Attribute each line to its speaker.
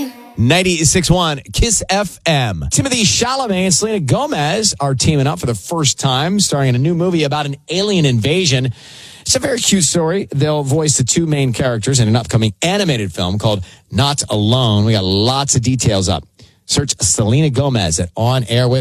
Speaker 1: 96.1 Kiss FM. Timothy Chalamet and Selena Gomez are teaming up for the first time, starring in a new movie about an alien invasion. It's a very cute story. They'll voice the two main characters in an upcoming animated film called Not Alone. We got lots of details up. Search Selena Gomez at On Air with